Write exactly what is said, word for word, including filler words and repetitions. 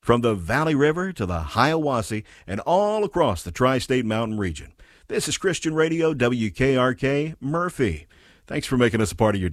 from the Valley River to the Hiawassee and all across the Tri-State Mountain region. This is Christian Radio, W K R K, Murphy. Thanks for making us a part of your day.